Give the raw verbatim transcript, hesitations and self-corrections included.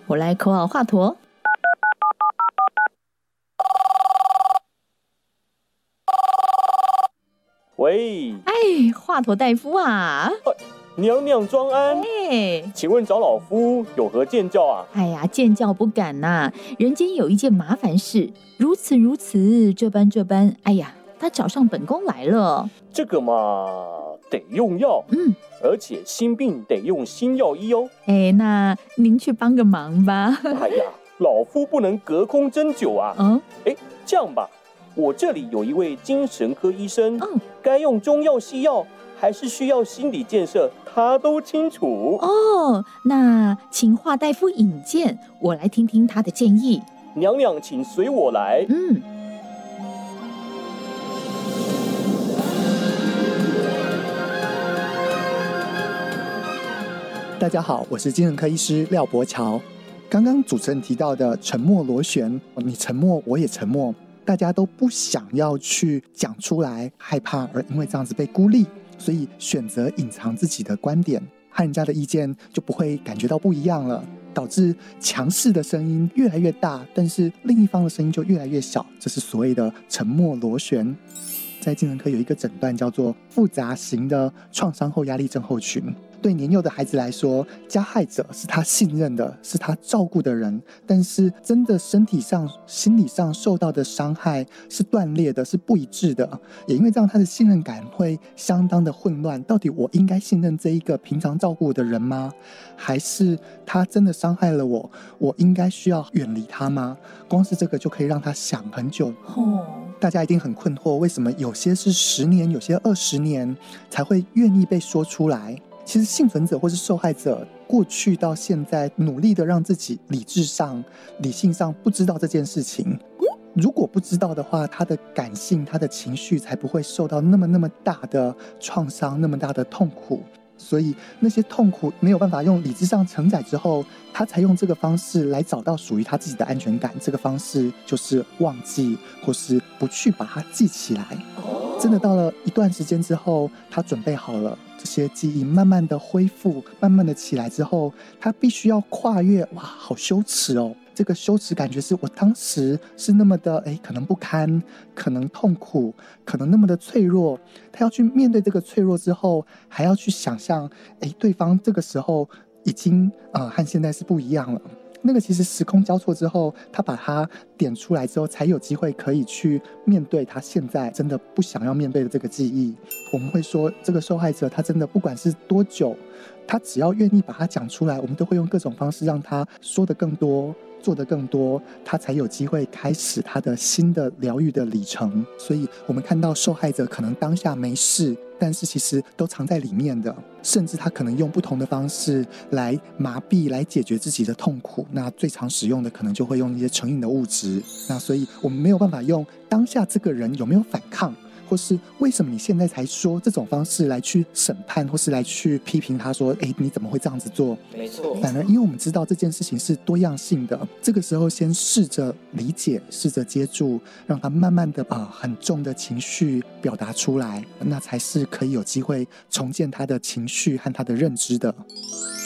我来口好华佗。 喂， 哎，华佗大夫啊！ 呃、娘娘庄安。 哎， 请问找老夫有何见教啊？ 哎呀，见教不敢呐、啊！人间有一件麻烦事，如此如此，这般这般。哎呀，他找上本宫来了。 这个嘛，得用药， 嗯， 而且心病得用心药医哦。 哎，那您去帮个忙吧。 哎呀，老夫不能隔空针灸啊。 嗯， 哎，这样吧。我这里有一位精神科医生， 嗯， 该用中药西药还是需要心理建设，他都清楚。 哦，那请华大夫引荐，我来听听他的建议。 娘娘，请随我来。 嗯。 大家好，我是精神科医师廖伯乔。刚刚主持人提到的沉默螺旋，你沉默我也沉默，大家都不想要去讲出来，害怕而因为这样子被孤立，所以选择隐藏自己的观点，和人家的意见就不会感觉到不一样了，导致强势的声音越来越大，但是另一方的声音就越来越小，这是所谓的沉默螺旋。在精神科有一个诊断叫做复杂型的创伤后压力症候群。对年幼的孩子来说，加害者是他信任的，是他照顾的人，但是真的身体上、心理上受到的伤害是断裂的，是不一致的。也因为这样，他的信任感会相当的混乱。到底我应该信任这一个平常照顾我的人吗？还是他真的伤害了我，我应该需要远离他吗？光是这个就可以让他想很久。 哦， 大家一定很困惑，为什么有些是十年，有些二十年才会愿意被说出来？其实幸存者或是受害者过去到现在努力的让自己理智上、理性上不知道这件事情。如果不知道的话，他的感性、他的情绪才不会受到那么那么大的创伤、那么大的痛苦。所以那些痛苦没有办法用理智上承载之后，他才用这个方式来找到属于他自己的安全感。这个方式就是忘记，或是不去把它记起来。真的到了一段时间之后，他准备好了，这些记忆慢慢的恢复，慢慢的起来之后，他必须要跨越，哇，好羞耻哦！这个羞耻感觉是我当时是那么的，哎，可能不堪，可能痛苦，可能那么的脆弱。他要去面对这个脆弱之后，还要去想象，哎，对方这个时候已经呃和现在是不一样了。那个其实时空交错之后，他把它点出来之后，才有机会可以去面对他现在真的不想要面对的这个记忆。我们会说，这个受害者他真的不管是多久，他只要愿意把它讲出来，我们都会用各种方式让他说得更多，做得更多，他才有机会开始他的新的疗愈的里程。所以我们看到受害者可能当下没事，但是其实都藏在里面的，甚至他可能用不同的方式来麻痹，来解决自己的痛苦。那最常使用的可能就会用一些成瘾的物质。那所以我们没有办法用当下这个人有没有反抗，或是为什么你现在才说这种方式来去审判，或是来去批评他说，哎，你怎么会这样子做？ 没错。 反而因为我们知道这件事情是多样性的，这个时候先试着理解，试着接住，让他慢慢的把、呃、很重的情绪表达出来，那才是可以有机会重建他的情绪和他的认知的。